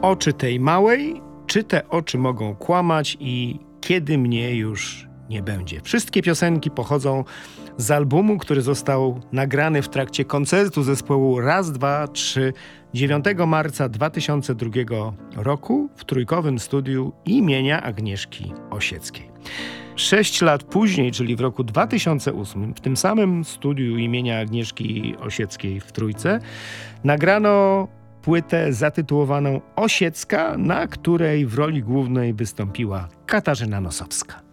Oczy tej małej, czy te oczy mogą kłamać i kiedy mnie już nie będzie. Wszystkie piosenki pochodzą z albumu, który został nagrany w trakcie koncertu zespołu Raz, Dwa, Trzy 9 marca 2002 roku w trójkowym studiu imienia Agnieszki Osieckiej. 6 lat później, czyli w roku 2008, w tym samym studiu imienia Agnieszki Osieckiej w Trójce, nagrano płytę zatytułowaną Osiecka, na której w roli głównej wystąpiła Katarzyna Nosowska.